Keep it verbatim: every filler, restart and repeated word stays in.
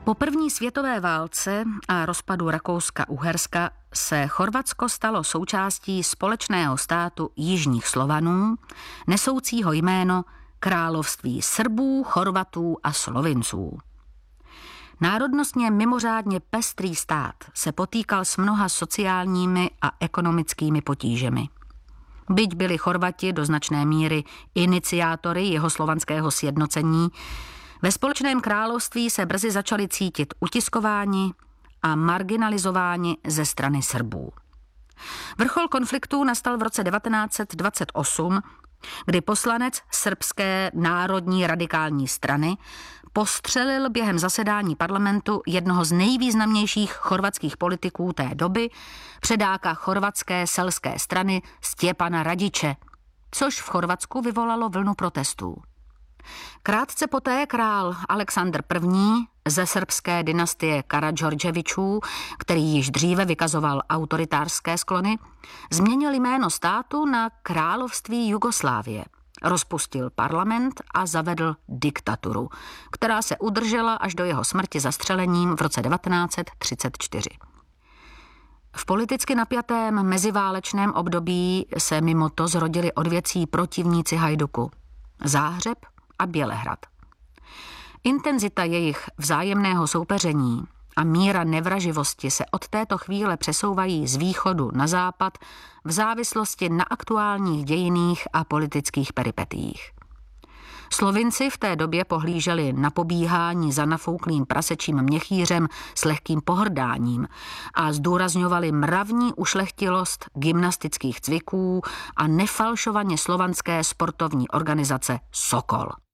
Po první světové válce a rozpadu Rakouska-Uherska se Chorvatsko stalo součástí společného státu jižních Slovanů, nesoucího jméno Království Srbů, Chorvatů a Slovinců. Národnostně mimořádně pestrý stát se potýkal s mnoha sociálními a ekonomickými potížemi. Byť byli Chorvati do značné míry iniciátory jeho slovanského sjednocení, ve společném království se brzy začali cítit utiskováni a marginalizováni ze strany Srbů. Vrchol konfliktů nastal v roce devatenáct set dvacet osm, kdy poslanec srbské národní radikální strany postřelil během zasedání parlamentu jednoho z nejvýznamnějších chorvatských politiků té doby, předáka chorvatské selské strany Stjepana Radiče, což v Chorvatsku vyvolalo vlnu protestů. Krátce poté král Aleksandr I. ze srbské dynastie Karadžordževičů, který již dříve vykazoval autoritářské sklony, změnil jméno státu na Království Jugoslávie, rozpustil parlament a zavedl diktaturu, která se udržela až do jeho smrti zastřelením v roce devatenáct set třicet čtyři. V politicky napjatém meziválečném období se mimo to zrodili odvěcí protivníci Hajduku, Záhřeb a Bělehrad. Intenzita jejich vzájemného soupeření a míra nevraživosti se od této chvíle přesouvají z východu na západ v závislosti na aktuálních dějinných a politických peripetiích. Slovinci v té době pohlíželi na pobíhání za nafouklým prasečím měchýřem s lehkým pohrdáním a zdůrazňovali mravní ušlechtilost gymnastických cviků a nefalšovaně slovanské sportovní organizace Sokol.